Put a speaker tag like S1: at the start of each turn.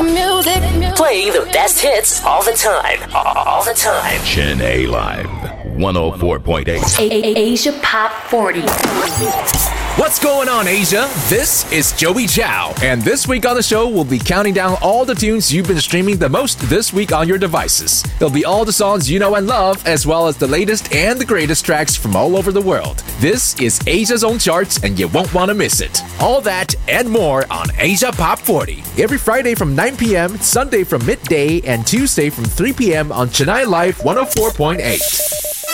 S1: Playing the best hits all the time. All the time.
S2: Chennai Live 104.8.
S3: Asia Pop 40.
S4: What's going on, Asia? This is Joey Chow, and this week on the show, we'll be counting down all the tunes you've been streaming the most this week on your devices. It'll be all the songs you know and love, as well as the latest and the greatest tracks from all over the world. This is Asia's own charts, and you won't want to miss it. All that and more on Asia Pop 40. Every Friday from 9 p.m., Sunday from midday, and Tuesday from 3 p.m. on Chennai Live 104.8.